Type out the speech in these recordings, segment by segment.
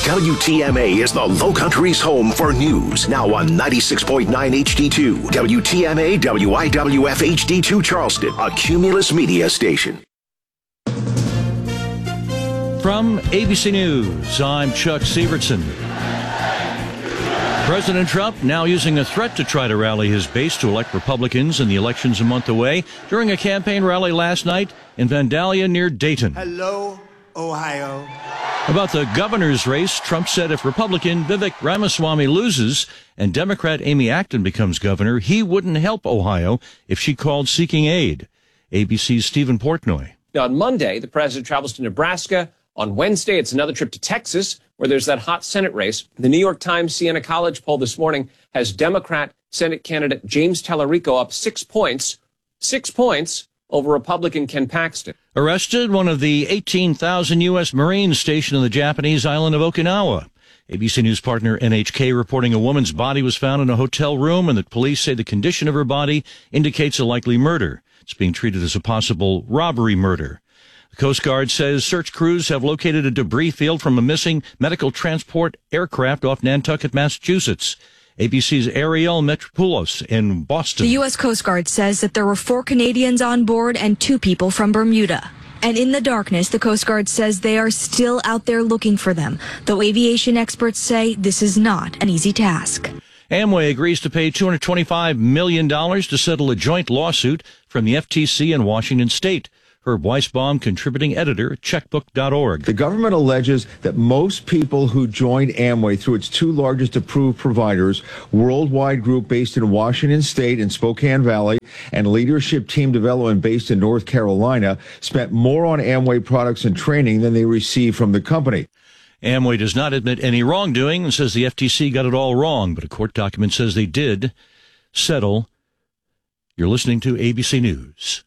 WTMA is the Low Country's home for news. Now on 96.9 HD2. WTMA WIWF HD2 Charleston, a Cumulus Media station. From ABC News, I'm Chuck Severson. President Trump now using a threat to try to rally his base to elect Republicans in the elections a month away during a campaign rally last night in Vandalia near Dayton. Hello, Ohio. About the governor's race, Trump said if Republican Vivek Ramaswamy loses and Democrat Amy Acton becomes governor, he wouldn't help Ohio if she called seeking aid. ABC's Stephen Portnoy. On Monday, the president travels to Nebraska. On Wednesday, it's another trip to Texas, where there's that hot Senate race. The New York Times Siena College poll this morning has Democrat Senate candidate James Tallarico up 6 points over Republican Ken Paxton. Arrested, one of the 18,000 U.S. Marines stationed on the Japanese island of Okinawa. ABC News partner NHK reporting a woman's body was found in a hotel room and that police say the condition of her body indicates a likely murder. It's being treated as a possible robbery murder. The Coast Guard says search crews have located a debris field from a missing medical transport aircraft off Nantucket, Massachusetts. ABC's Ariel Metropoulos in Boston. The U.S. Coast Guard says that there were 4 Canadians on board and 2 people from Bermuda. And in the darkness, the Coast Guard says they are still out there looking for them, though aviation experts say this is not an easy task. Amway agrees to pay $225 million to settle a joint lawsuit from the FTC and Washington State. Herb Weisbaum, contributing editor at checkbook.org. The government alleges that most people who joined Amway through its 2 largest approved providers, Worldwide Group based in Washington State and Spokane Valley, and Leadership Team Development based in North Carolina, spent more on Amway products and training than they received from the company. Amway does not admit any wrongdoing and says the FTC got it all wrong, but a court document says they did settle. You're listening to ABC News.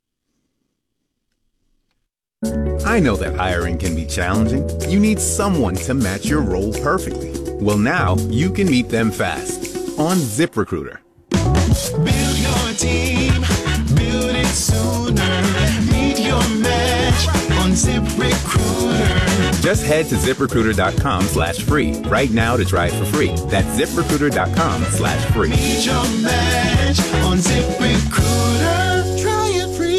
I know that hiring can be challenging. You need someone to match your role perfectly. Well, now you can meet them fast on ZipRecruiter. Build your team, build it sooner. Meet your match on ZipRecruiter. Just head to ZipRecruiter.com/free right now to try it for free. That's ZipRecruiter.com/free. Meet your match on ZipRecruiter. Try it free.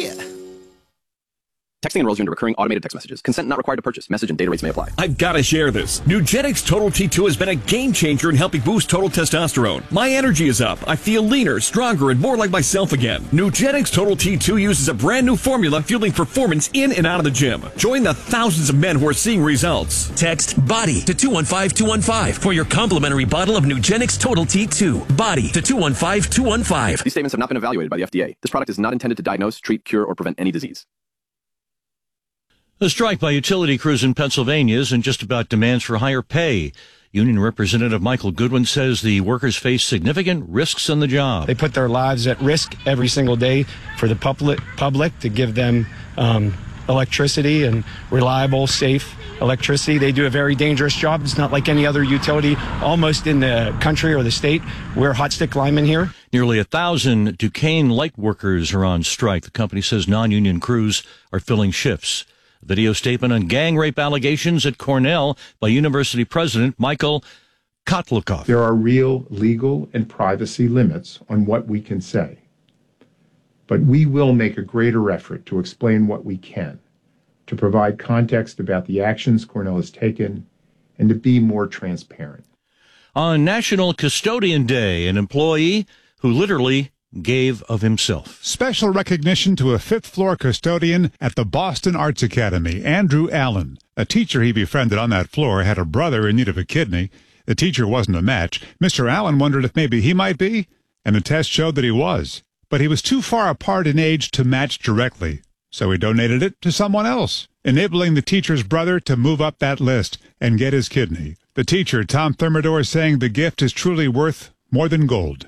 Texting enrolls you into recurring automated text messages. Consent not required to purchase. Message and data rates may apply. I've got to share this. Nugenix Total T2 has been a game changer in helping boost total testosterone. My energy is up. I feel leaner, stronger, and more like myself again. Nugenix Total T2 uses a brand new formula fueling performance in and out of the gym. Join the thousands of men who are seeing results. Text BODY to 215215 for your complimentary bottle of Nugenix Total T2. BODY to 215215. These statements have not been evaluated by the FDA. This product is not intended to diagnose, treat, cure, or prevent any disease. A strike by utility crews in Pennsylvania isn't just about demands for higher pay. Union Representative Michael Goodwin says the workers face significant risks on the job. They put their lives at risk every single day for the public to give them electricity and reliable, safe electricity. They do a very dangerous job. It's not like any other utility almost in the country or the state. We're hot stick linemen here. Nearly 1,000 Duquesne light workers are on strike. The company says non-union crews are filling shifts. Video statement on gang rape allegations at Cornell by University President Michael Kotlikoff. There are real legal and privacy limits on what we can say. But we will make a greater effort to explain what we can, to provide context about the actions Cornell has taken, and to be more transparent. On National Custodian Day, an employee who literally gave of himself. Special recognition to a fifth-floor custodian at the Boston Arts Academy, Andrew Allen. A teacher he befriended on that floor had a brother in need of a kidney. The teacher wasn't a match. Mr. Allen wondered if maybe he might be, and the test showed that he was. But he was too far apart in age to match directly, so he donated it to someone else, enabling the teacher's brother to move up that list and get his kidney. The teacher, Tom Thermidor, saying the gift is truly worth more than gold.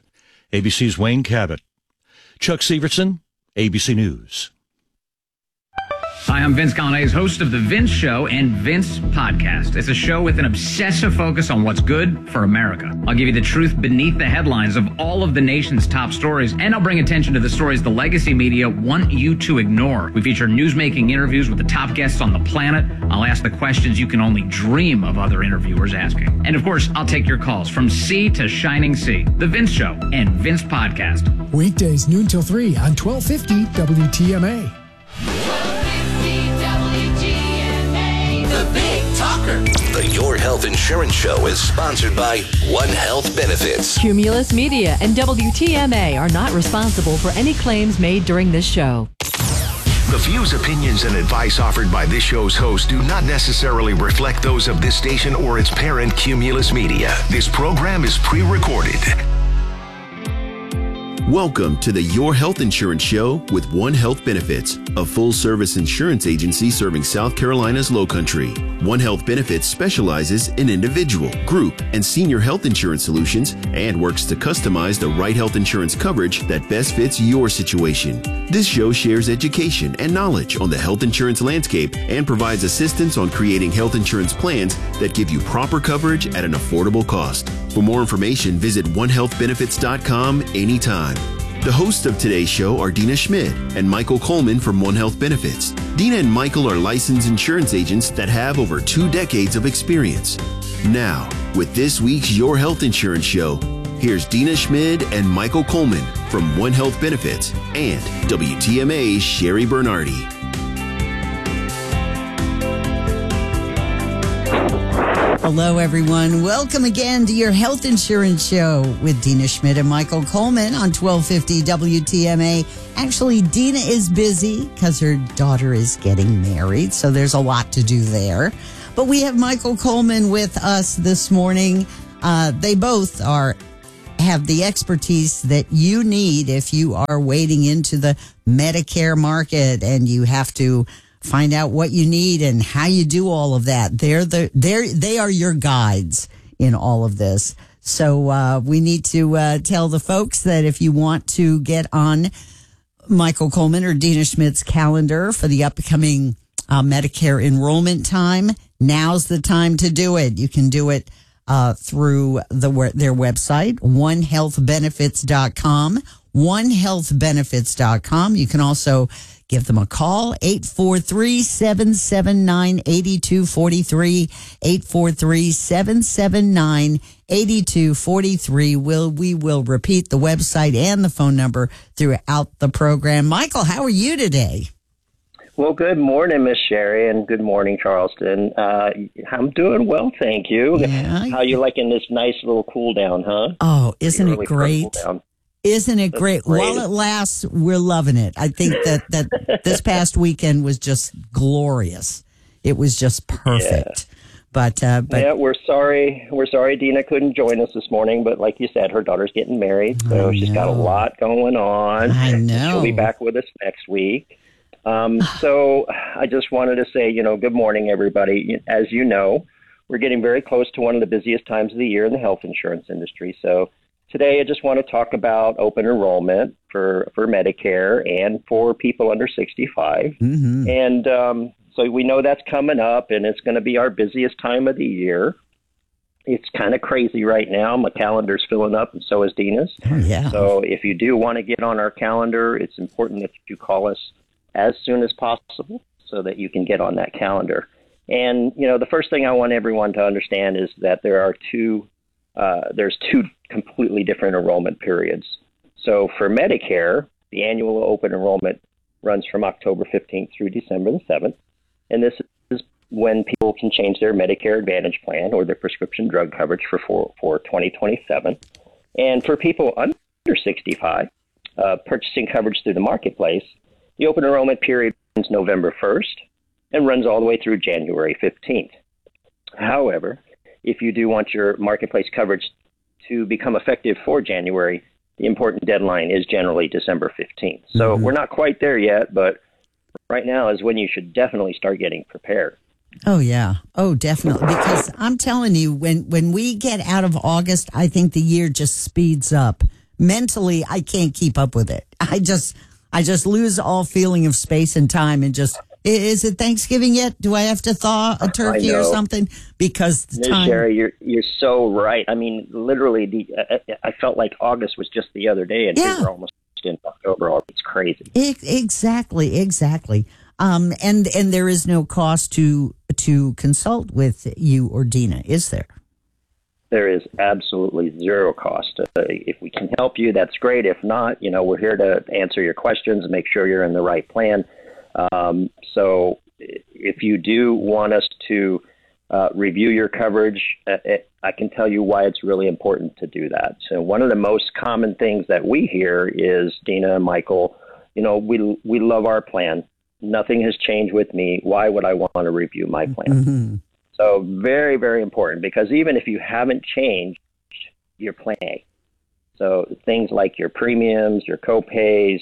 ABC's Wayne Cabot. Chuck Severson, ABC News. Hi, I'm Vince Coglianese, host of The Vince Show and Vince Podcast. It's a show with an obsessive focus on what's good for America. I'll give you the truth beneath the headlines of all of the nation's top stories, and I'll bring attention to the stories the legacy media want you to ignore. We feature newsmaking interviews with the top guests on the planet. I'll ask the questions you can only dream of other interviewers asking. And of course, I'll take your calls from sea to shining sea. The Vince Show and Vince Podcast. Weekdays noon till 3 on 1250 WTMA. The Big Talker. The Your Health Insurance Show is sponsored by One Health Benefits. Cumulus Media and WTMA are not responsible for any claims made during this show. The views, opinions, and advice offered by this show's host do not necessarily reflect those of this station or its parent, Cumulus Media. This program is pre-recorded. Welcome to the Your Health Insurance Show with One Health Benefits, a full-service insurance agency serving South Carolina's Lowcountry. One Health Benefits specializes in individual, group, and senior health insurance solutions and works to customize the right health insurance coverage that best fits your situation. This show shares education and knowledge on the health insurance landscape and provides assistance on creating health insurance plans that give you proper coverage at an affordable cost. For more information, visit onehealthbenefits.com anytime. The hosts of today's show are Dina Schmidt and Michael Coleman from One Health Benefits. Dina and Michael are licensed insurance agents that have over 2 decades of experience. Now, with this week's Your Health Insurance Show, here's Dina Schmidt and Michael Coleman from One Health Benefits and WTMA's Sherry Bernardi. Hello, everyone. Welcome again to your Health Insurance Show with Dina Schmidt and Michael Coleman on 1250 WTMA. Actually, Dina is busy because her daughter is getting married, so there's a lot to do there. But we have Michael Coleman with us this morning. They both have the expertise that you need if you are wading into the Medicare market and you have to find out what you need and how you do all of that. They are your guides in all of this. So we need to tell the folks that if you want to get on Michael Coleman or Dina Schmidt's calendar for the upcoming Medicare enrollment time, now's the time to do it. You can do it through their website, onehealthbenefits.com, onehealthbenefits.com. You can also give them a call, 843-779-8243, 843-779-8243. We will repeat the website and the phone number throughout the program. Michael, how are you today? Well, good morning, Miss Sherry, and good morning, Charleston. I'm doing well, thank you. Yeah. How you liking this nice little cool down, huh? Oh, isn't it great? Isn't it great? While it lasts, we're loving it. I think that this past weekend was just glorious. It was just perfect. Yeah. But yeah, we're sorry Dina couldn't join us this morning. But like you said, her daughter's getting married, so she's got a lot going on. I know. She'll be back with us next week. So I just wanted to say, good morning, everybody. As you know, we're getting very close to one of the busiest times of the year in the health insurance industry. So today, I just want to talk about open enrollment for Medicare and for people under 65. Mm-hmm. And so we know that's coming up, and it's going to be our busiest time of the year. It's kind of crazy right now. My calendar's filling up, and so is Dina's. Oh, yeah. So if you do want to get on our calendar, it's important that you call us as soon as possible so that you can get on that calendar. And, the first thing I want everyone to understand is that there's two completely different enrollment periods. So for Medicare, the annual open enrollment runs from October 15th through December the 7th. And this is when people can change their Medicare Advantage plan or their prescription drug coverage for 2027. And for people under 65, purchasing coverage through the marketplace, the open enrollment period ends November 1st and runs all the way through January 15th. However, if you do want your marketplace coverage to become effective for January, the important deadline is generally December 15th. So we're not quite there yet, but right now is when you should definitely start getting prepared. Oh, yeah. Oh, definitely. Because I'm telling you, when we get out of August, I think the year just speeds up. Mentally, I can't keep up with it. I just lose all feeling of space and time and just Is it Thanksgiving yet? Do I have to thaw a turkey or something? Because the time... Sherry, you're so right. I mean, literally, I felt like August was just the other day, and we're almost in October. It's crazy. Exactly. And there is no cost to consult with you or Dina, is there? There is absolutely zero cost. If we can help you, that's great. If not, we're here to answer your questions and make sure you're in the right plan. So if you do want us to review your coverage, I can tell you why it's really important to do that. So one of the most common things that we hear is, Dina and Michael, we love our plan. Nothing has changed with me. Why would I want to review my plan? Mm-hmm. So very, very important, because even if you haven't changed your plan A, so things like your premiums, your copays,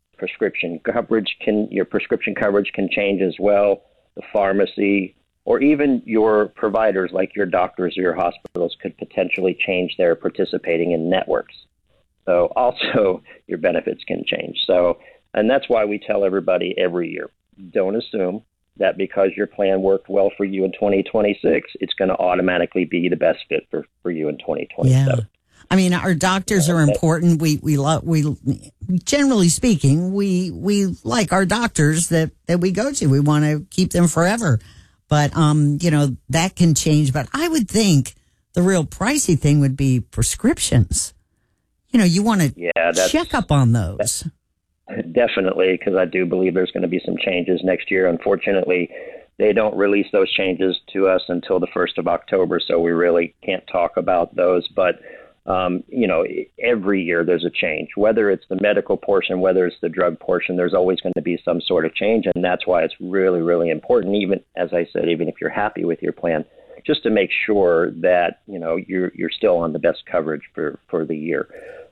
your prescription coverage can change as well. The pharmacy, or even your providers like your doctors or your hospitals could potentially change their participating in networks. So also your benefits can change. And that's why we tell everybody every year, don't assume that because your plan worked well for you in 2026, it's going to automatically be the best fit for you in 2027. Yeah. I mean, our doctors are important. We generally speaking, we like our doctors that we go to. We want to keep them forever. But, that can change. But I would think the real pricey thing would be prescriptions. You want to check up on those. Definitely, because I do believe there's going to be some changes next year. Unfortunately, they don't release those changes to us until the 1st of October, so we really can't talk about those. But, every year there's a change. Whether it's the medical portion, whether it's the drug portion, there's always going to be some sort of change, and that's why it's really, really important, even, as I said, even if you're happy with your plan, just to make sure that, you're still on the best coverage for the year.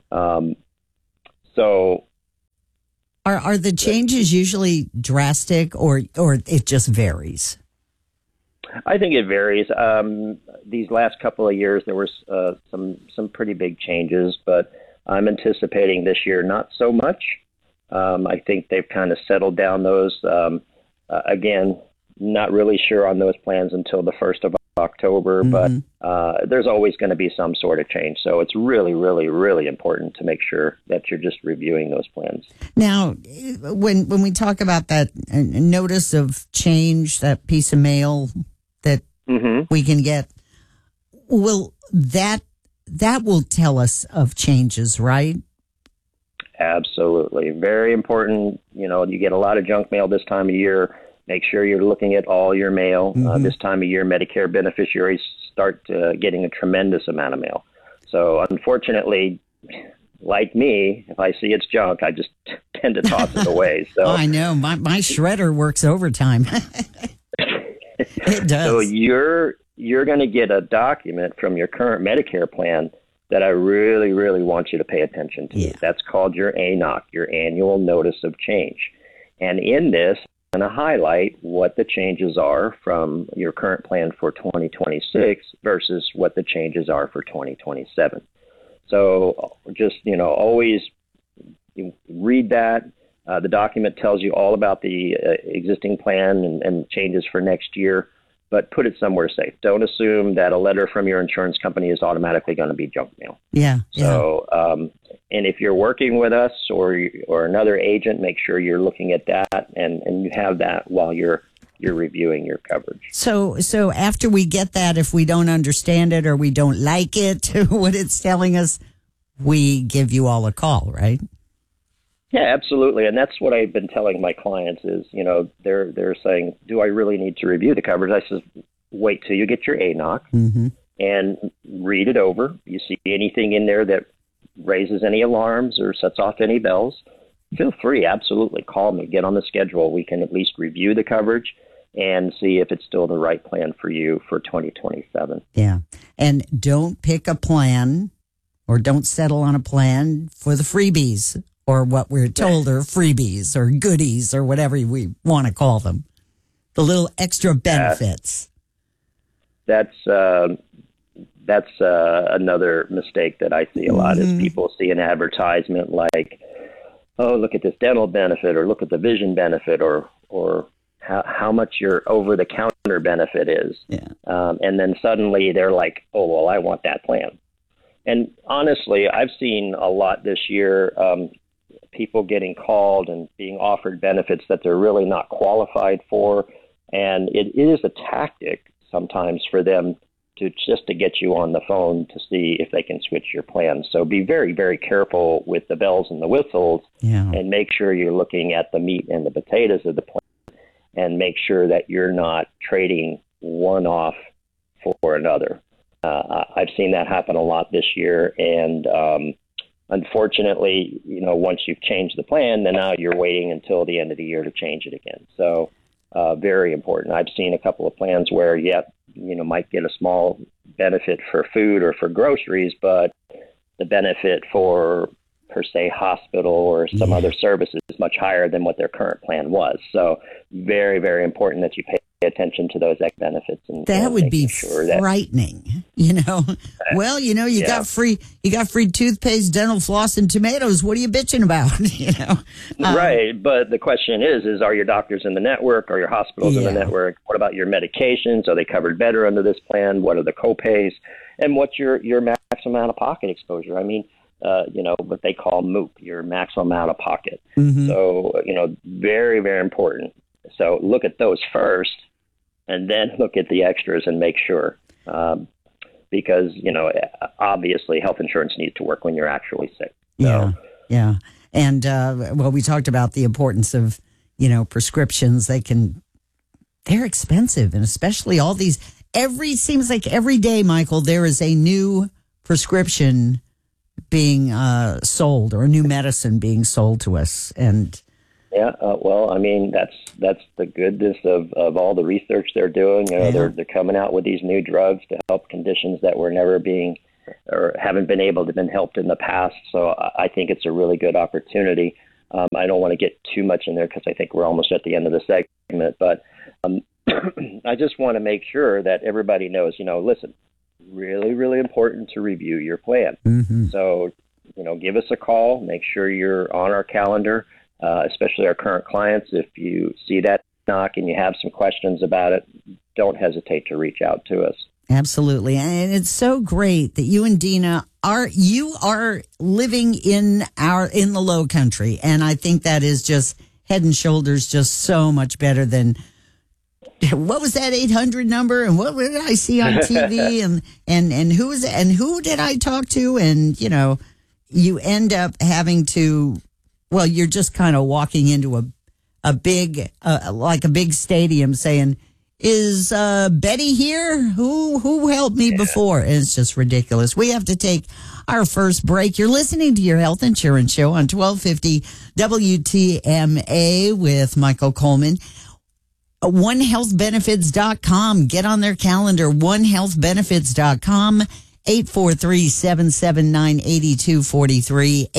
Are the changes usually drastic, or it just varies? I think it varies. These last couple of years, there was some pretty big changes, but I'm anticipating this year not so much. I think they've kind of settled down those. Again, not really sure on those plans until the 1st of October, but there's always going to be some sort of change. So it's really, really, really important to make sure that you're just reviewing those plans. Now, when we talk about that notice of change, that piece of mail that we can get, will that will tell us of changes, right? Absolutely. Very important. You get a lot of junk mail this time of year. Make sure you're looking at all your mail. This time of year, Medicare beneficiaries start getting a tremendous amount of mail. So unfortunately, like me, if I see it's junk, I just tend to toss it away. So I know. My shredder works overtime. It does. So you're going to get a document from your current Medicare plan that I really, really want you to pay attention to. Yeah. That's called your ANOC, your Annual Notice of Change. And in this, I'm going to highlight what the changes are from your current plan for 2026 versus what the changes are for 2027. So just, always read that. The document tells you all about the existing plan and changes for next year, but put it somewhere safe. Don't assume that a letter from your insurance company is automatically going to be junk mail. Yeah. So, and if you're working with us or another agent, make sure you're looking at that and you have that while you're reviewing your coverage. So after we get that, if we don't understand it or we don't like it, what it's telling us, we give you all a call, right? Yeah, absolutely. And that's what I've been telling my clients is, they're saying, do I really need to review the coverage? I says, wait till you get your ANOC and read it over. You see anything in there that raises any alarms or sets off any bells, feel free. Absolutely. Call me. Get on the schedule. We can at least review the coverage and see if it's still the right plan for you for 2027. Yeah. And don't pick a plan or don't settle on a plan for the freebies or what we're told are freebies or goodies or whatever we want to call them. The little extra benefits. That's another mistake that I see a lot is people see an advertisement like, oh, look at this dental benefit or look at the vision benefit or how much your over-the-counter benefit is. Yeah. And then suddenly they're like, oh, well, I want that plan. And honestly, I've seen a lot this year, people getting called and being offered benefits that they're really not qualified for. And it is a tactic sometimes for them to get you on the phone to see if they can switch your plan. So be very, very careful with the bells and the whistles, and make sure you're looking at the meat and the potatoes of the plan, and make sure that you're not trading one off for another. I've seen that happen a lot this year, and unfortunately, once you've changed the plan, then now you're waiting until the end of the year to change it again. So very important. I've seen a couple of plans where, might get a small benefit for food or for groceries, but the benefit for, per se, hospital or some other services is much higher than what their current plan was. So very, very important that you pay attention to those benefits. And that would be frightening, Well, you got free toothpaste, dental floss, and tomatoes. What are you bitching about? Right. But the question is are your doctors in the network? Are your hospitals in the network? What about your medications? Are they covered better under this plan? What are the copays? And what's your maximum out-of-pocket exposure? I mean, what they call MOOP, your maximum out of pocket. So, very, very important. So look at those first, and then look at the extras and make sure, because, obviously health insurance needs to work when you're actually sick. So, yeah. And, we talked about the importance of, prescriptions. They're expensive, and especially all these, seems like every day, Michael, there is a new prescription being sold, or a new medicine being sold to us. And that's the goodness of all the research they're doing. They're coming out with these new drugs to help conditions that were never haven't been able to been helped in the past. So I think it's a really good opportunity. I don't want to get too much in there because I think we're almost at the end of the segment, but I just want to make sure that everybody knows, listen, really, really important to review your plan. So, give us a call, make sure you're on our calendar, especially our current clients. If you see that knock and you have some questions about it, don't hesitate to reach out to us. Absolutely. And it's so great that you and Dina are living in the Low Country. And I think that is just head and shoulders just so much better than, what was that 800 number, and what did I see on TV, and who was it, and who did I talk to? And you end up having to, you're just kind of walking into a big stadium saying, is Betty here? Who helped me before? And it's just ridiculous. We have to take our first break. You're listening to your health insurance show on 1250 WTMA with Michael Coleman. OneHealthBenefits.com. Get on their calendar, OneHealthBenefits.com. 843-779-8243.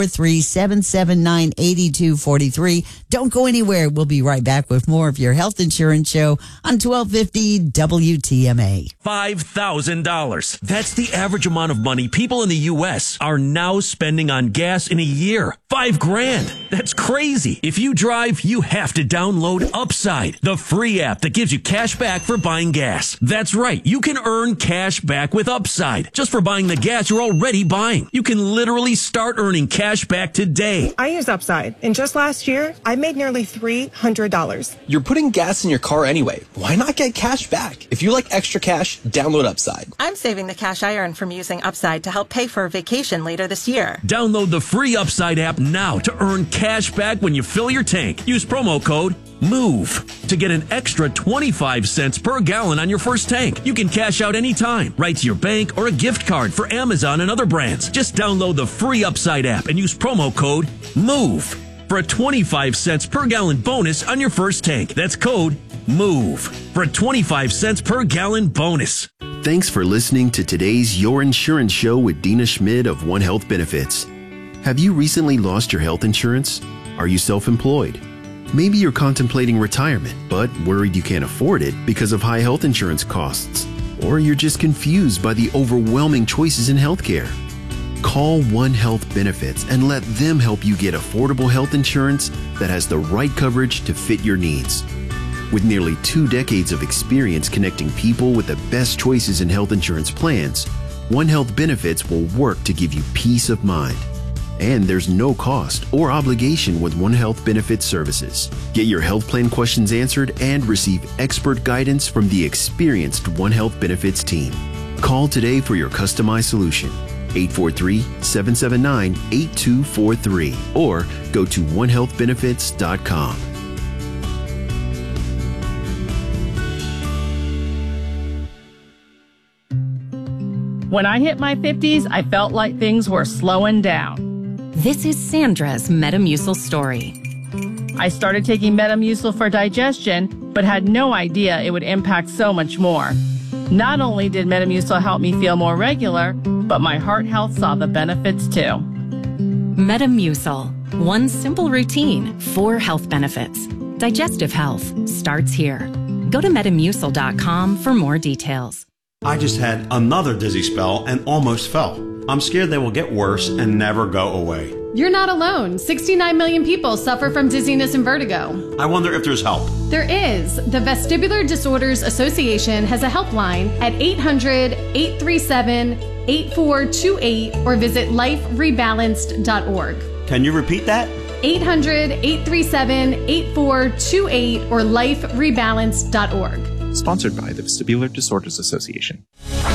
843-779-8243. Don't go anywhere. We'll be right back with more of your health insurance show on 1250 WTMA. $5,000. That's the average amount of money people in the U.S. are now spending on gas in a year. $5,000. That's crazy. If you drive, you have to download Upside, the free app that gives you cash back for buying gas. That's right. You can earn cash back with Upside just for buying the gas you're already buying. You can literally start earning cash back today. I use Upside, and just last year, I made nearly $300. You're putting gas in your car anyway. Why not get cash back? If you like extra cash, download Upside. I'm saving the cash I earn from using Upside to help pay for a vacation later this year. Download the free Upside app now to earn cash back when you fill your tank. Use promo code MOVE to get an extra 25 cents per gallon on your first tank. You can cash out anytime, right to your bank or a gift card for Amazon and other brands. Just download the free Upside app and use promo code MOVE for a 25 cents per gallon bonus on your first tank. That's code MOVE for a 25 cents per gallon bonus. Thanks for listening to today's Your Insurance Show with Dina Schmid of One Health Benefits. Have you recently lost your health insurance? Are you self-employed? Maybe you're contemplating retirement, but worried you can't afford it because of high health insurance costs. Or you're just confused by the overwhelming choices in healthcare. Call One Health Benefits and let them help you get affordable health insurance that has the right coverage to fit your needs. With nearly 2 decades of experience connecting people with the best choices in health insurance plans, One Health Benefits will work to give you peace of mind. And there's no cost or obligation with One Health Benefits services. Get your health plan questions answered and receive expert guidance from the experienced One Health Benefits team. Call today for your customized solution. 843-779-8243 or go to onehealthbenefits.com. When I hit my 50s, I felt like things were slowing down. This is Sandra's Metamucil story. I started taking Metamucil for digestion, but had no idea it would impact so much more. Not only did Metamucil help me feel more regular, but my heart health saw the benefits too. Metamucil. One simple routine, 4 health benefits. Digestive health starts here. Go to Metamucil.com for more details. I just had another dizzy spell and almost fell. I'm scared they will get worse and never go away. You're not alone. 69 million people suffer from dizziness and vertigo. I wonder if there's help. There is. The Vestibular Disorders Association has a helpline at 800-837-8428 or visit liferebalanced.org. Can you repeat that? 800-837-8428 or liferebalanced.org. Sponsored by the Vestibular Disorders Association.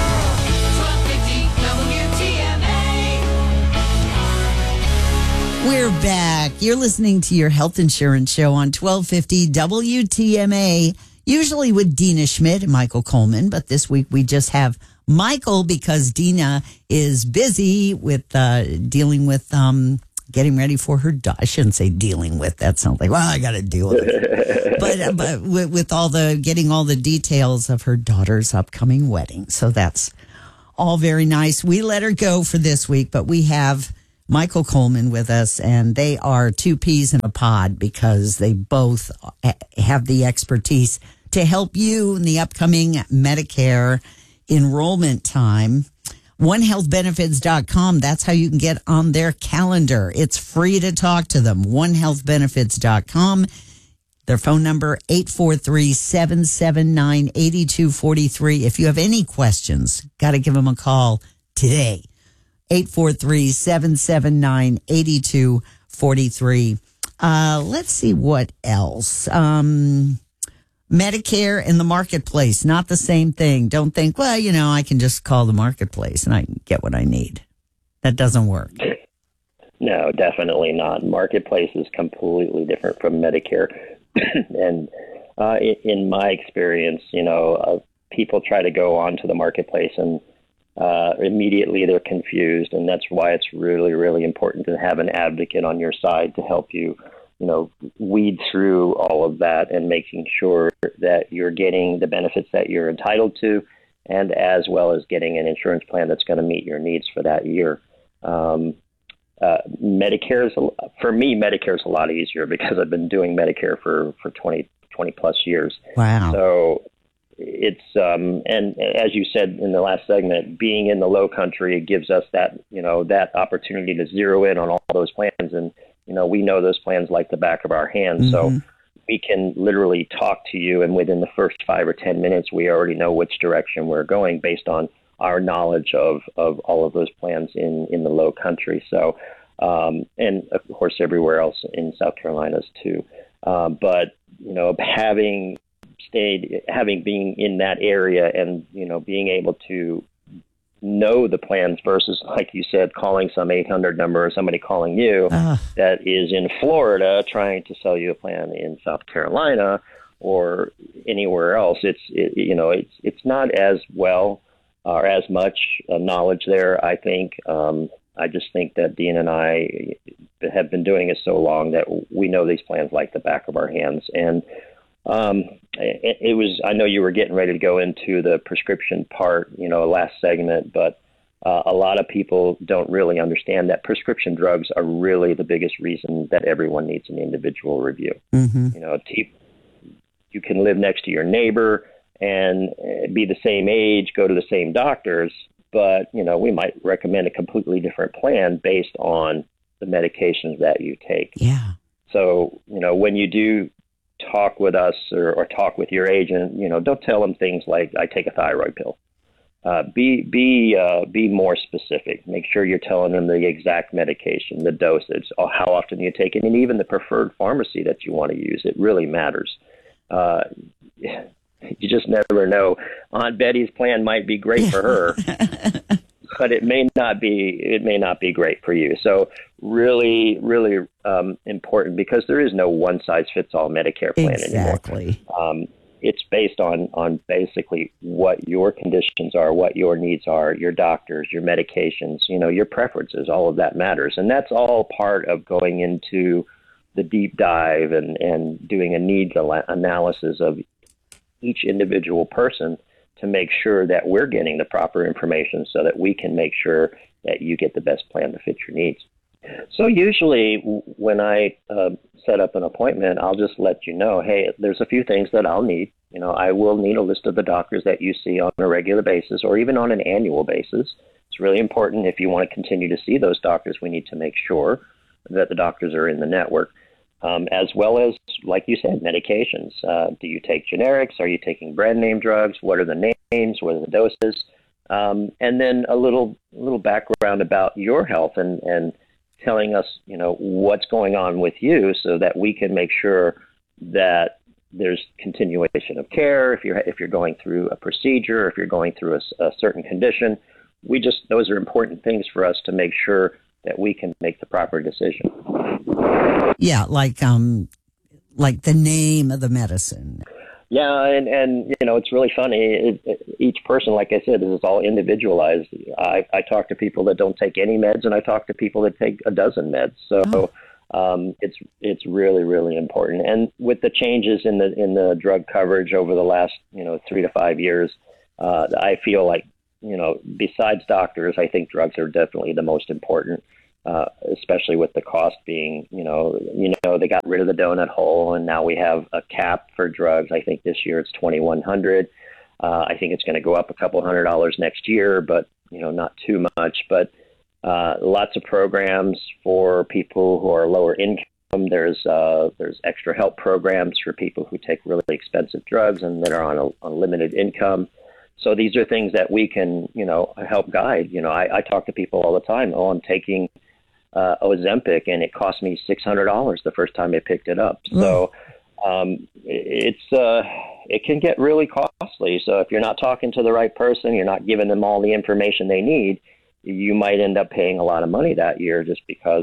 We're back. You're listening to your health insurance show on 1250 WTMA, usually with Dina Schmidt and Michael Coleman. But this week we just have Michael because Dina is busy with dealing with getting ready for her. I shouldn't say dealing with. That sounds like, well, I got to deal with it. but with all the getting all the details of her daughter's upcoming wedding. So that's all very nice. We let her go for this week, but we have Michael Coleman with us, and they are 2 peas in a pod because they both have the expertise to help you in the upcoming Medicare enrollment time. OneHealthBenefits.com, that's how you can get on their calendar. It's free to talk to them. OneHealthBenefits.com. Their phone number, 843-779-8243. If you have any questions, got to give them a call today. 843-779-8243. Let's see what else. Medicare and the marketplace, not the same thing. Don't think, well, I can just call the marketplace and I can get what I need. That doesn't work. No, definitely not. Marketplace is completely different from Medicare. And in my experience, people try to go onto the marketplace and immediately they're confused, and that's why it's really, really important to have an advocate on your side to help you, weed through all of that and making sure that you're getting the benefits that you're entitled to, and as well as getting an insurance plan that's going to meet your needs for that year. Medicare is a lot easier because I've been doing Medicare for 20 plus years. Wow. So it's, and as you said in the last segment, being in the low country, it gives us that, that opportunity to zero in on all those plans. And, we know those plans like the back of our hands. Mm-hmm. So we can literally talk to you, and within the first 5 or 10 minutes, we already know which direction we're going based on our knowledge of all of those plans in the low country. So, and of course, everywhere else in South Carolinas too. But, having been in that area and, being able to know the plans versus, like you said, calling some 800 number or somebody calling you that is in Florida trying to sell you a plan in South Carolina or anywhere else. It's not as well or as much knowledge there, I think. I just think that Dean and I have been doing it so long that we know these plans like the back of our hands. And it was, I know you were getting ready to go into the prescription part, last segment, but a lot of people don't really understand that prescription drugs are really the biggest reason that everyone needs an individual review. Mm-hmm. You can live next to your neighbor and be the same age, go to the same doctors, but, we might recommend a completely different plan based on the medications that you take. Yeah. So, when you do talk with us or talk with your agent, don't tell them things like, I take a thyroid pill. Be more specific. Make sure you're telling them the exact medication, the dosage, or how often you take it, and even the preferred pharmacy that you want to use. It really matters. You just never know. Aunt Betty's plan might be great for her, but it may not be great for you. So really, really important, because there is no one size fits all Medicare plan anymore. It's based on basically what your conditions are, what your needs are, your doctors, your medications, your preferences. All of that matters. And that's all part of going into the deep dive and doing a needs analysis of each individual person to make sure that we're getting the proper information so that we can make sure that you get the best plan to fit your needs. So usually when I set up an appointment, I'll just let you know, hey, there's a few things that I'll need. I will need a list of the doctors that you see on a regular basis or even on an annual basis. It's really important if you want to continue to see those doctors, we need to make sure that the doctors are in the network, as well as, like you said, medications. Do you take generics? Are you taking brand name drugs? What are the names? What are the doses? And then a little background about your health and telling us, what's going on with you so that we can make sure that there's continuation of care. If you're going through a procedure, if you're going through a certain condition, those are important things for us to make sure that we can make the proper decision. Yeah, like the name of the medicine. Yeah, and it's really funny. Each person, like I said, this is all individualized. I talk to people that don't take any meds, and I talk to people that take a dozen meds. So it's really, really important. And with the changes in the drug coverage over the last 3 to 5 years, I feel like besides doctors, I think drugs are definitely the most important. Especially with the cost being, they got rid of the donut hole, and now we have a cap for drugs. I think this year it's $2,100. I think it's going to go up a couple $100 next year, but not too much. But lots of programs for people who are lower income. There's extra help programs for people who take really expensive drugs and that are on a limited income. So these are things that we can, help guide. I talk to people all the time. Oh, I'm taking Ozempic, and it cost me $600 the first time I picked it up. So it can get really costly. So if you're not talking to the right person, you're not giving them all the information they need, you might end up paying a lot of money that year just because,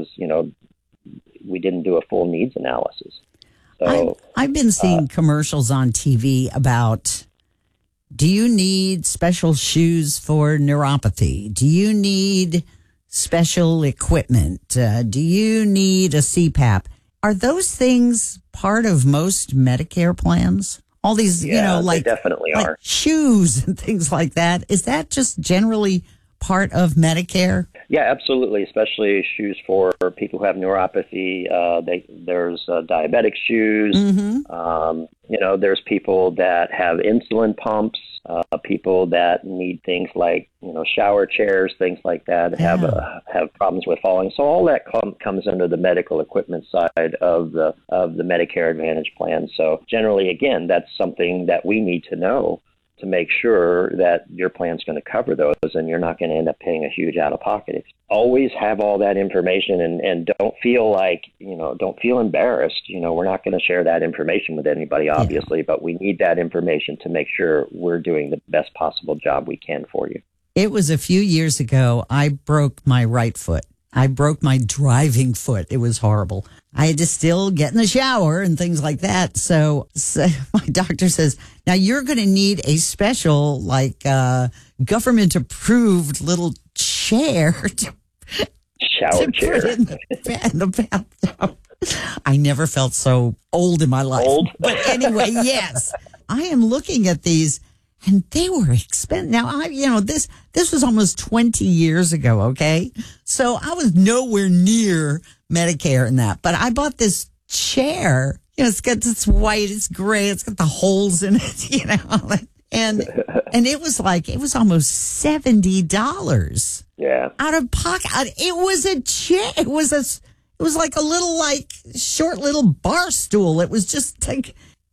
we didn't do a full needs analysis. So I've been seeing commercials on TV about, do you need special shoes for neuropathy? Do you need special equipment? Do you need a CPAP? Are those things part of most Medicare plans? All these, they definitely are. Shoes and things like that. Is that just generally part of Medicare? Yeah, absolutely. Especially shoes for people who have neuropathy. There's diabetic shoes. Mm-hmm. There's people that have insulin pumps. People that need things like shower chairs, things like that, have problems with falling. So all that comes under the medical equipment side of the Medicare Advantage plan. So generally, again, that's something that we need to know to make sure that your plan's going to cover those, and you're not going to end up paying a huge out-of-pocket. Always have all that information, and don't feel embarrassed. We're not going to share that information with anybody, obviously, but we need that information to make sure we're doing the best possible job we can for you. It was a few years ago, I broke my right foot. I broke my driving foot. It was horrible. I had to still get in the shower and things like that. So my doctor says, now you're going to need a special, government approved little chair shower chair in the bathtub. I never felt so old in my life. Old? But anyway, yes, I am looking at these. And they were expensive. Now, this was almost 20 years ago, okay? So I was nowhere near Medicare in that. But I bought this chair. It's white, it's gray, it's got the holes in it, And it was almost $70. Yeah. Out of pocket. It was a chair. It was like a little, short little bar stool. It was just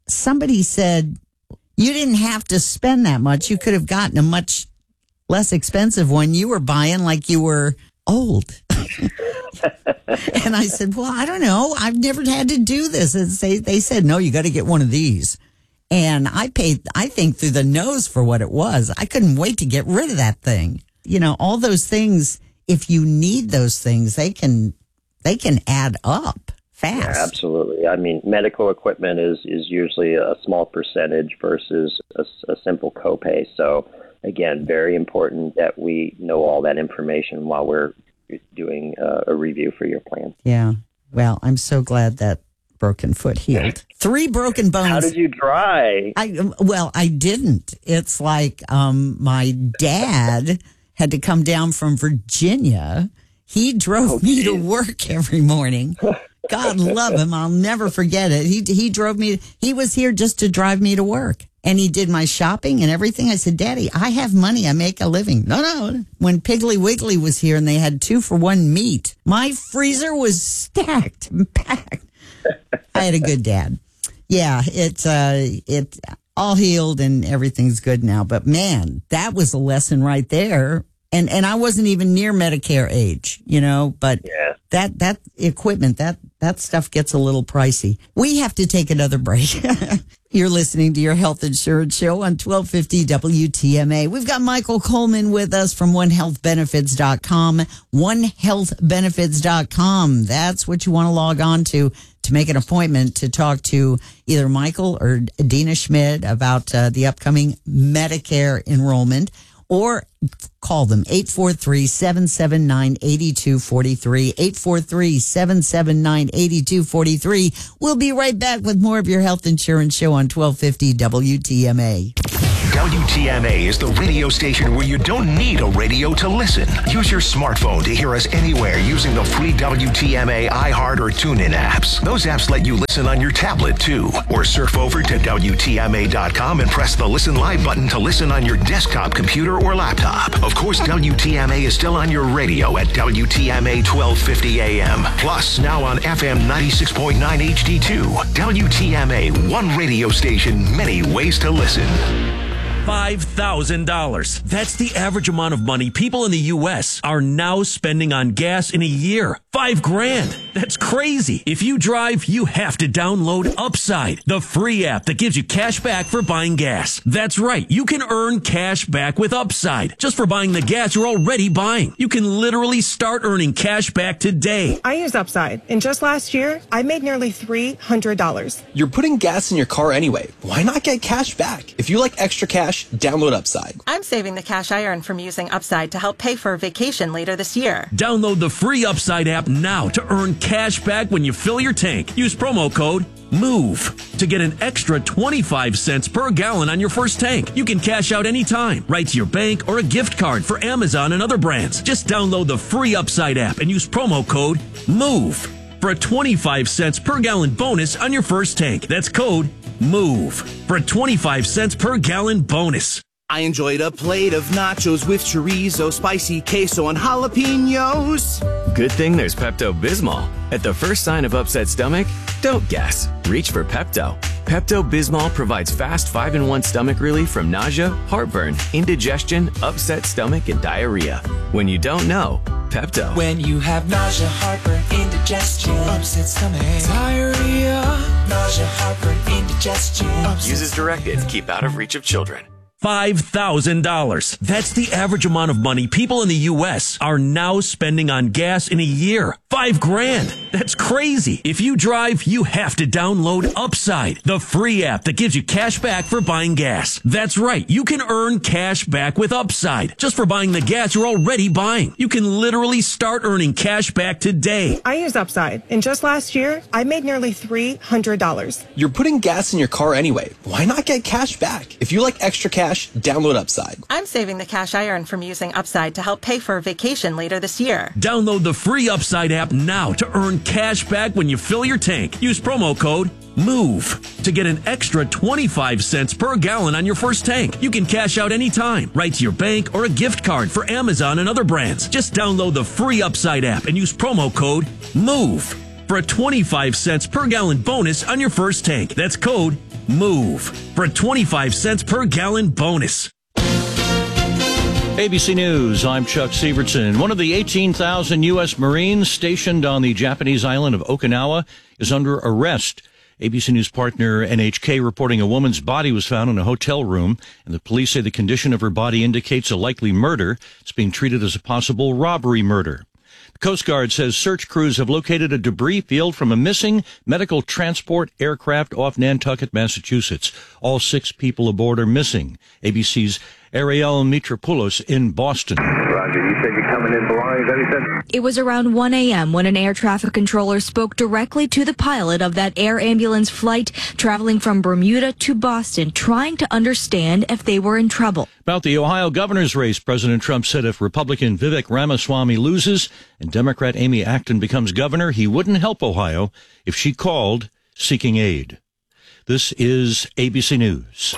somebody said you didn't have to spend that much. You could have gotten a much less expensive one. You were buying like you were old. And I said, well, I don't know. I've never had to do this. And they said, no, you got to get one of these. And I paid, I think, through the nose for what it was. I couldn't wait to get rid of that thing. You know, all those things, if you need those things, they can add up fast. Yeah, absolutely. I mean, medical equipment is usually a small percentage versus a simple copay. So, again, very important that we know all that information while we're doing a review for your plan. Yeah. Well, I'm so glad that broken foot healed. 3 broken bones. How did you dry? I didn't. It's like my dad had to come down from Virginia. He drove me to work every morning. God love him. I'll never forget it. He drove me. He was here just to drive me to work. And he did my shopping and everything. I said, Daddy, I have money. I make a living. No. When Piggly Wiggly was here and they had 2-for-1 meat, my freezer was stacked and packed. I had a good dad. Yeah, it all healed and everything's good now. But man, that was a lesson right there. And I wasn't even near Medicare age, you know, but that equipment, that stuff gets a little pricey. We have to take another break. You're listening to your health insurance show on 1250 WTMA. We've got Michael Coleman with us from OneHealthBenefits.com. OneHealthBenefits.com. That's what you want to log on to make an appointment to talk to either Michael or Dina Schmidt about the upcoming Medicare enrollment. Or call them, 843-779-8243, 843-779-8243. We'll be right back with more of your health insurance show on 1250 WTMA. WTMA is the radio station where you don't need a radio to listen. Use your smartphone to hear us anywhere using the free WTMA iHeart or TuneIn apps. Those apps let you listen on your tablet too. Or surf over to WTMA.com and press the Listen Live button to listen on your desktop computer or laptop. Of course, WTMA is still on your radio at WTMA 1250 AM. Plus, now on FM 96.9 HD2. WTMA, one radio station, many ways to listen. $5,000. That's the average amount of money people in the U.S. are now spending on gas in a year. $5,000. That's crazy. If you drive, you have to download Upside, the free app that gives you cash back for buying gas. That's right. You can earn cash back with Upside just for buying the gas you're already buying. You can literally start earning cash back today. I use Upside, and just last year, I made nearly $300. You're putting gas in your car anyway. Why not get cash back? If you like extra cash, download Upside. I'm saving the cash I earn from using Upside to help pay for a vacation later this year. Download the free Upside app now to earn cash back when you fill your tank. Use promo code MOVE to get an extra 25 cents per gallon on your first tank. You can cash out anytime, right to your bank or a gift card for Amazon and other brands. Just download the free Upside app and use promo code MOVE for a 25 cents per gallon bonus on your first tank. That's code MOVE for a 25 cents per gallon bonus. I enjoyed a plate of nachos with chorizo, spicy queso, and jalapenos. Good thing there's Pepto-Bismol. At the first sign of upset stomach, don't guess. Reach for Pepto. Pepto-Bismol provides fast 5-in-1 stomach relief from nausea, heartburn, indigestion, upset stomach, and diarrhea. When you don't know, Pepto. When you have nausea, heartburn, indigestion, upset stomach, diarrhea, nausea, heartburn, indigestion. Use as directed. Keep out of reach of children. $5,000. That's the average amount of money people in the U.S. are now spending on gas in a year. $5,000. That's crazy. If you drive, you have to download Upside, the free app that gives you cash back for buying gas. That's right. You can earn cash back with Upside just for buying the gas you're already buying. You can literally start earning cash back today. I use Upside, and just last year, I made nearly $300. You're putting gas in your car anyway. Why not get cash back? If you like extra cash, download Upside. I'm saving the cash I earn from using Upside to help pay for a vacation later this year. Download the free Upside app now to earn cash back when you fill your tank. Use promo code MOVE to get an extra 25 cents per gallon on your first tank. You can cash out anytime, right to your bank or a gift card for Amazon and other brands. Just download the free Upside app and use promo code MOVE for a 25 cents per gallon bonus on your first tank. That's code MOVE for a 25 cents per gallon bonus. ABC News, I'm Chuck Sievertson. One of the 18,000 U.S. Marines stationed on the Japanese island of Okinawa is under arrest. ABC News partner NHK reporting a woman's body was found in a hotel room, and the police say the condition of her body indicates a likely murder. It's being treated as a possible robbery murder. The Coast Guard says search crews have located a debris field from a missing medical transport aircraft off Nantucket, Massachusetts. All 6 people aboard are missing. ABC's Ariel Mitropoulos in Boston. Roger, you said you're coming in belongings. It was around 1 a.m. when an air traffic controller spoke directly to the pilot of that air ambulance flight traveling from Bermuda to Boston, trying to understand if they were in trouble. About the Ohio governor's race, President Trump said if Republican Vivek Ramaswamy loses and Democrat Amy Acton becomes governor, he wouldn't help Ohio if she called seeking aid. This is ABC News.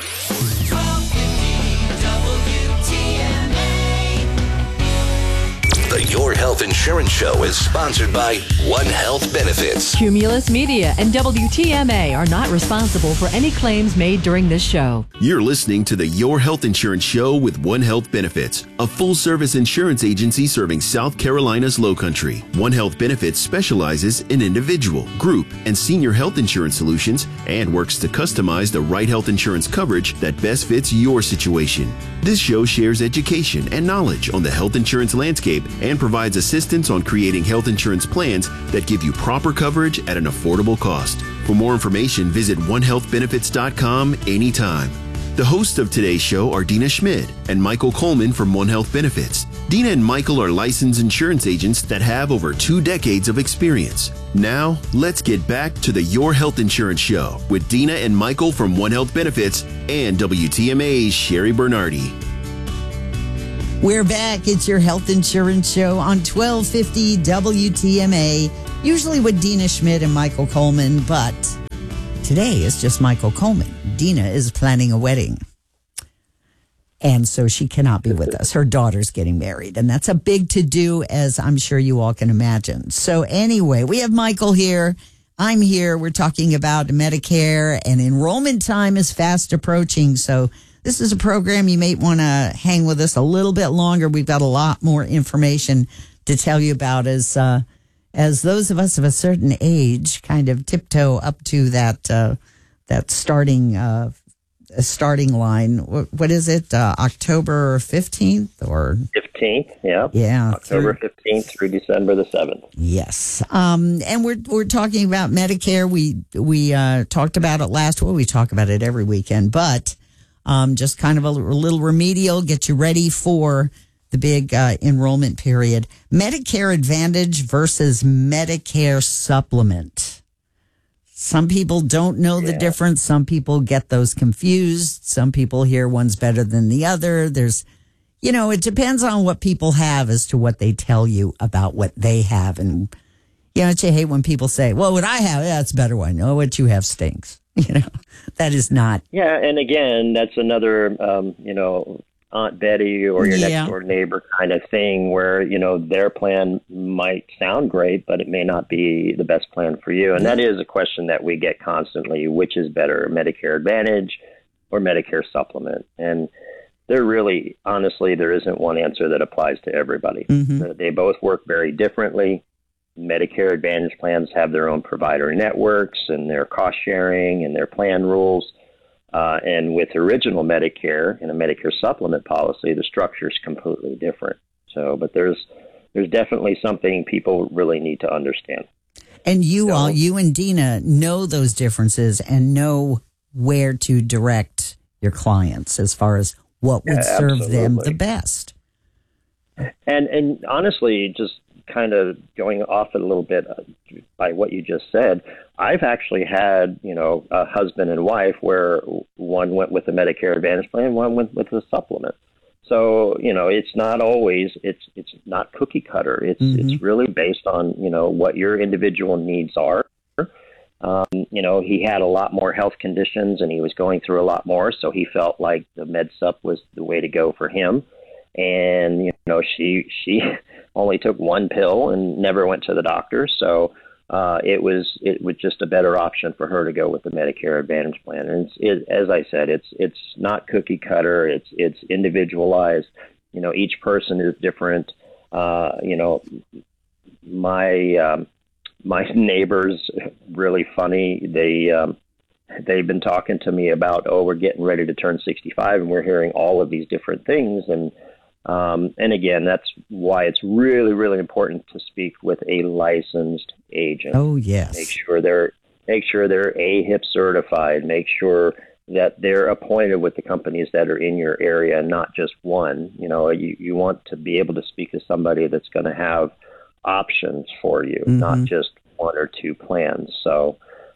The Your Health Insurance Show is sponsored by One Health Benefits. Cumulus Media and WTMA are not responsible for any claims made during this show. You're listening to the Your Health Insurance Show with One Health Benefits, a full-service insurance agency serving South Carolina's Lowcountry. One Health Benefits specializes in individual, group, and senior health insurance solutions and works to customize the right health insurance coverage that best fits your situation. This show shares education and knowledge on the health insurance landscape and provides assistance on creating health insurance plans that give you proper coverage at an affordable cost. For more information, visit onehealthbenefits.com anytime. The hosts of today's show are Dina Schmidt and Michael Coleman from One Health Benefits. Dina and Michael are licensed insurance agents that have over 2 decades of experience. Now, let's get back to the Your Health Insurance Show with Dina and Michael from One Health Benefits and WTMA's Sherry Bernardi. We're back. It's your health insurance show on 1250 WTMA, usually with Dina Schmidt and Michael Coleman, but today is just Michael Coleman. Dina is planning a wedding, and so she cannot be with us. Her daughter's getting married, and that's a big to-do, as I'm sure you all can imagine. So anyway, we have Michael here. I'm here. We're talking about Medicare, and enrollment time is fast approaching, so this is a program you may want to hang with us a little bit longer. We've got a lot more information to tell you about as those of us of a certain age kind of tiptoe up to that starting line. What is it? October 15th or 15th? Yeah. October 15th through December the 7th. Yes. And we're talking about Medicare. We talked about it last week. We talk about it every weekend, but just kind of a little remedial, get you ready for the big enrollment period. Medicare Advantage versus Medicare Supplement. Some people don't know the difference. Some people get those confused. Some people hear one's better than the other. There's, it depends on what people have as to what they tell you about what they have. And, don't you hate when people say, well, what I have, that's a better one. No, what you have stinks. That is not. Yeah, and again, that's another, Aunt Betty or your next door neighbor kind of thing where, their plan might sound great, but it may not be the best plan for you. And that is a question that we get constantly, which is better, Medicare Advantage or Medicare Supplement? And there really, honestly, there isn't one answer that applies to everybody. Mm-hmm. They both work very differently. Medicare Advantage plans have their own provider networks and their cost sharing and their plan rules. And with original Medicare and a Medicare supplement policy, the structure is completely different. So, but there's definitely something people really need to understand. And you and Dina know those differences and know where to direct your clients as far as what would serve them the best. And honestly, just kind of going off it a little bit by what you just said, I've actually had, a husband and wife where one went with the Medicare Advantage plan, one went with the supplement. So, it's not always, it's not cookie cutter. It's really based on, what your individual needs are. He had a lot more health conditions and he was going through a lot more. So he felt like the Med Sup was the way to go for him. And, she only took one pill and never went to the doctor. So it was just a better option for her to go with the Medicare Advantage plan. And as I said, it's not cookie cutter. It's individualized. Each person is different. My neighbors, really funny. They've been talking to me about, we're getting ready to turn 65, and we're hearing all of these different things. And again, that's why it's really, really important to speak with a licensed agent. Oh, yes. Make sure they're AHIP certified. Make sure that they're appointed with the companies that are in your area, and not just one. You want to be able to speak to somebody that's going to have options for you, not just one or two plans. So,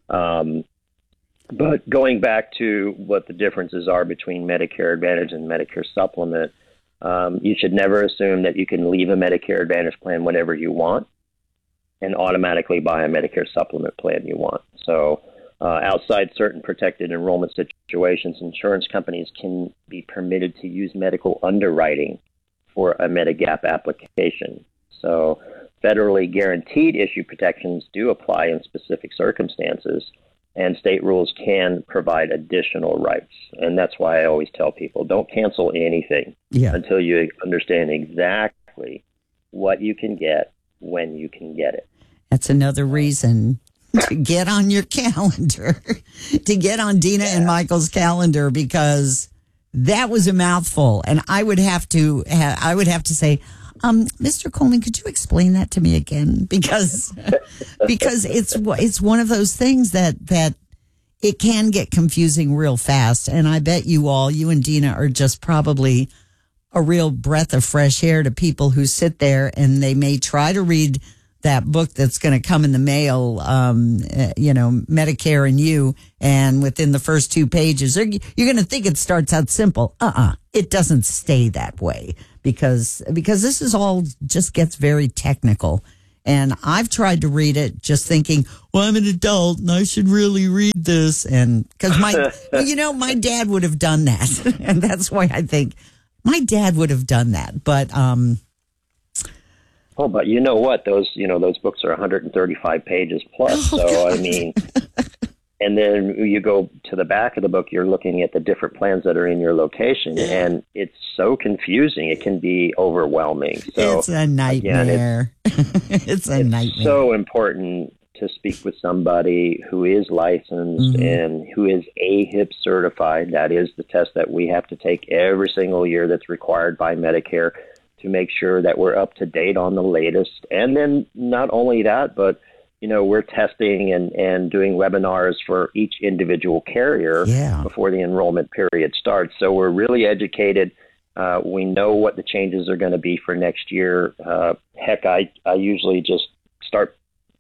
but going back to what the differences are between Medicare Advantage and Medicare Supplement, you should never assume that you can leave a Medicare Advantage plan whenever you want and automatically buy a Medicare Supplement plan you want. So outside certain protected enrollment situations, insurance companies can be permitted to use medical underwriting for a Medigap application. So federally guaranteed issue protections do apply in specific circumstances, and state rules can provide additional rights. And that's why I always tell people, don't cancel anything until you understand exactly what you can get when you can get it. That's another reason to get on your calendar, to get on Dina and Michael's calendar, because that was a mouthful. And I would have to say, Mr. Coleman, could you explain that to me again? Because it's one of those things that it can get confusing real fast. And I bet you and Dina are just probably a real breath of fresh air to people who sit there and they may try to read that book that's going to come in the mail, Medicare and You, and within the first 2 pages, you're going to think it starts out simple. It doesn't stay that way because this is all just gets very technical. And I've tried to read it just thinking, well, I'm an adult and I should really read this. And because my dad would have done that. And that's why I think my dad would have done that. But, oh, but you know what? Those books are 135 pages plus. So, I mean, and then you go to the back of the book, you're looking at the different plans that are in your location, and it's so confusing. It can be overwhelming. So it's a nightmare. Again, it's so important to speak with somebody who is licensed and who is AHIP certified. That is the test that we have to take every single year that's required by Medicare to make sure that we're up to date on the latest. And then not only that, but, we're testing and doing webinars for each individual carrier before the enrollment period starts. So we're really educated. We know what the changes are going to be for next year. Heck, I usually just start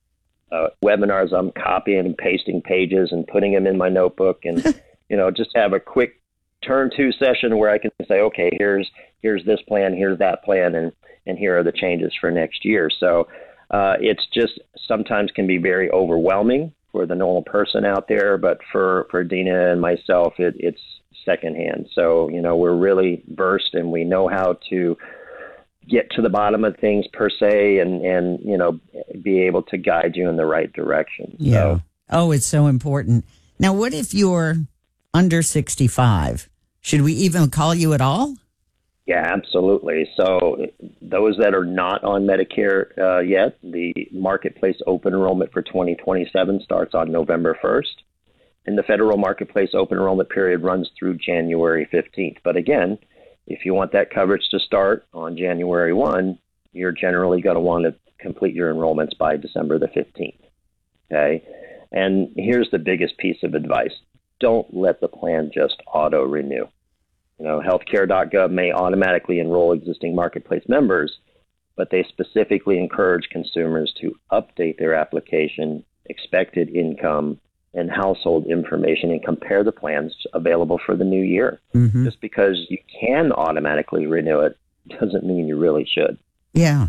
webinars. I'm copying and pasting pages and putting them in my notebook and, just have a quick turn to session where I can say, okay, here's this plan, here's that plan, and here are the changes for next year. So it's just sometimes can be very overwhelming for the normal person out there, but for Dina and myself, it's secondhand. So, we're really versed and we know how to get to the bottom of things per se and be able to guide you in the right direction. Yeah. So, oh, it's so important. Now, what if you're under 65? Should we even call you at all? Yeah, absolutely. So those that are not on Medicare yet, the Marketplace open enrollment for 2027 starts on November 1st. And the federal Marketplace open enrollment period runs through January 15th. But again, if you want that coverage to start on January 1, you're generally going to want to complete your enrollments by December the 15th. Okay? And here's the biggest piece of advice. Don't let the plan just auto-renew. Healthcare.gov may automatically enroll existing Marketplace members, but they specifically encourage consumers to update their application, expected income, and household information and compare the plans available for the new year. Just because you can automatically renew it doesn't mean you really should. Yeah.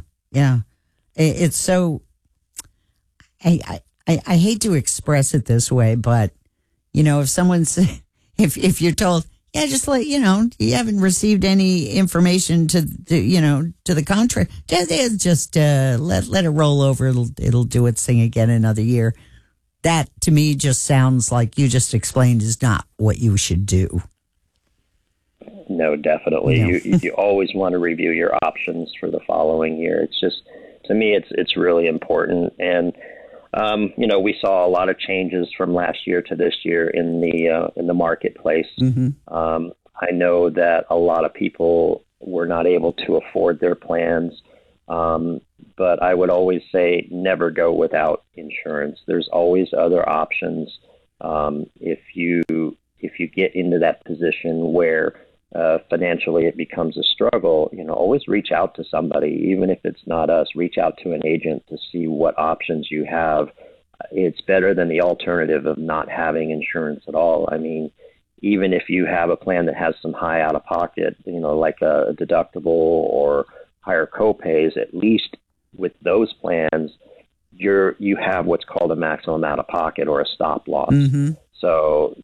It's so, I hate to express it this way, but, if someone's, if you're told, Yeah, just let you haven't received any information to the contrary. Just let it roll over. It'll do its thing again another year. That to me just sounds like you just explained is not what you should do. No, definitely. No. You always want to review your options for the following year. It's just, to me, it's really important. And we saw a lot of changes from last year to this year in the marketplace. Mm-hmm. I know that a lot of people were not able to afford their plans, but I would always say never go without insurance. There's always other options. If you get into that position where financially it becomes a struggle, always reach out to somebody, even if it's not us. Reach out to an agent to see what options you have. It's better than the alternative of not having insurance at all. I mean, even if you have a plan that has some high out-of-pocket, like a deductible or higher copays, at least with those plans, you have what's called a maximum out-of-pocket or a stop loss. Mm-hmm. So,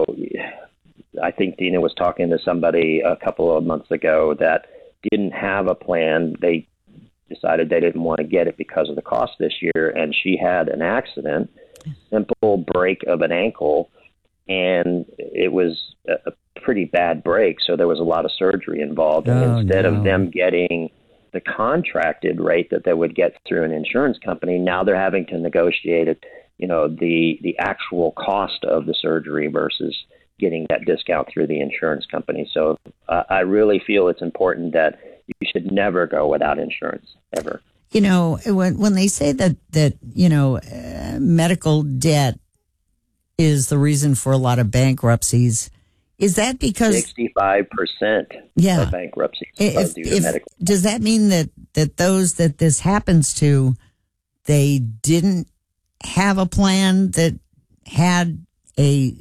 I think Dina was talking to somebody a couple of months ago that didn't have a plan. They decided they didn't want to get it because of the cost this year, and she had an accident, simple break of an ankle, and it was a pretty bad break, so there was a lot of surgery involved. And instead of them getting the contracted rate that they would get through an insurance company, now they're having to negotiate it, the actual cost of the surgery versus getting that discount through the insurance company. So I really feel it's important that you should never go without insurance, ever. When they say that medical debt is the reason for a lot of bankruptcies, is that because 65% of bankruptcies are due to medical debt? Does that mean that those that this happens to, they didn't have a plan that had a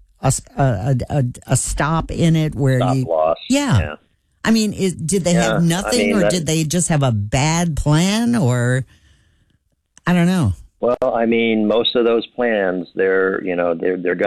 stop in it where stop loss? Yeah. I mean, did they have nothing, or did they just have a bad plan, or I don't know. Well, I mean, most of those plans, they're going